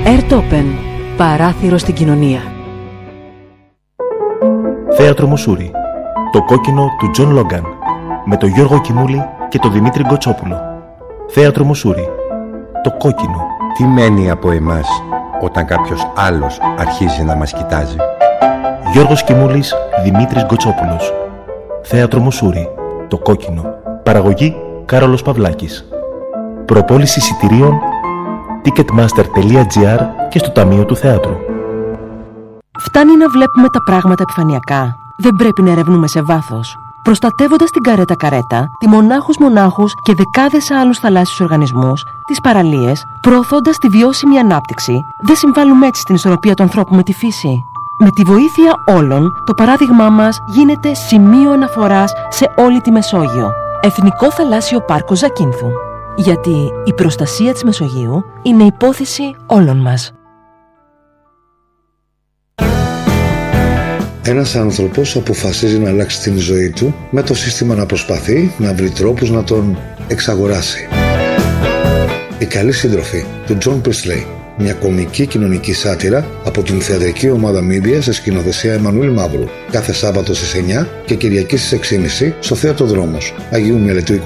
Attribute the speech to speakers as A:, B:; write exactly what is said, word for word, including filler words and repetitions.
A: Airtopen. Παράθυρο στην κοινωνία.
B: Θέατρο Μουσούρι. Το κόκκινο του Τζον Λόγκαν. Με τον Γιώργο Κιμούλη και τον Δημήτρη Γκοτσόπουλο. Θέατρο Μουσούρι. Το κόκκινο.
C: Τι μένει από εμάς όταν κάποιος άλλος αρχίζει να μας κοιτάζει?
B: Γιώργος Κιμούλης, Δημήτρης Γκοτσόπουλος. Θέατρο Μουσούρι. Το κόκκινο. Παραγωγή Κάρολος Παυλάκης. Προπόληση εισιτηρίων ticketmaster τελεία gr και στο Ταμείο του Θεάτρου.
A: Φτάνει να βλέπουμε τα πράγματα επιφανειακά. Δεν πρέπει να ερευνούμε σε βάθος. Προστατεύοντας την καρέτα καρέτα, τη μονάχους μονάχους και δεκάδες άλλους θαλάσσιους οργανισμούς, τις παραλίες, προωθώντας τη βιώσιμη ανάπτυξη, δεν συμβάλλουμε έτσι στην ισορροπία του ανθρώπου με τη φύση? Με τη βοήθεια όλων, το παράδειγμά μας γίνεται σημείο αναφοράς σε όλη τη Μεσόγειο. Εθνικό Θαλάσσιο Πάρκο Ζακίνθου. Γιατί η προστασία της Μεσογείου είναι υπόθεση όλων μας.
D: Ένας άνθρωπος αποφασίζει να αλλάξει την ζωή του με το σύστημα να προσπαθεί να βρει τρόπους να τον εξαγοράσει. Η καλή σύντροφη του Τζον Πρίστλεϊ. Μια κομική κοινωνική σάτυρα από την θεατρική ομάδα Media σε σκηνοθεσία Εμμανουήλ Μαύρου. Κάθε Σάββατο στις εννιά και Κυριακή στις έξι και μισή στο Θέατρο Δρόμος, Αγίου Μελετίου